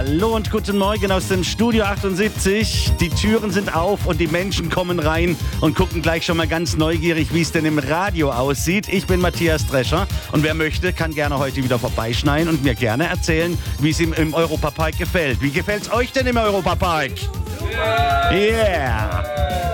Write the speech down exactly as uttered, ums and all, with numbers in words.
Hallo und guten Morgen aus dem Studio achtundsiebzig. Die Türen sind auf und die Menschen kommen rein und gucken gleich schon mal ganz neugierig, wie es denn im Radio aussieht. Ich bin Matthias Drescher und wer möchte, kann gerne heute wieder vorbeischneien und mir gerne erzählen, wie es ihm im Europapark gefällt. Wie gefällt es euch denn im Europapark? Yeah!